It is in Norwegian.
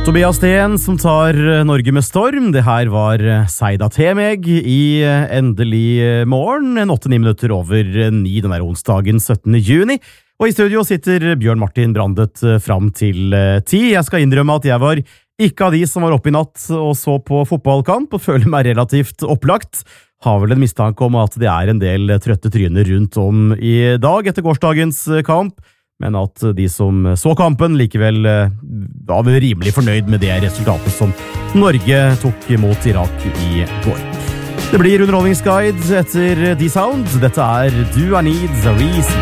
Tobias Steen som tar Norge med storm. Det her var Seida Temeg i endelig morgen, 8-9 minutter over 9 den der onsdagen 17. juni. Og i studio sitter Bjørn Martin Brandet fram til 10. Jeg skal innrømme at jeg var ikke av de som var oppe i natt og så på fotballkamp, og føler meg relativt opplagt. Har vel en mistanke om at det er en del trøtte tryner rundt om i dag etter gårsdagens kamp, men at de som så kampen likevel var rimelig fornøyd med det resultatet som Norge tok mot Irak i går. Det blir underholdningsguide etter D-Sound. Dette er Do I Need a Reason.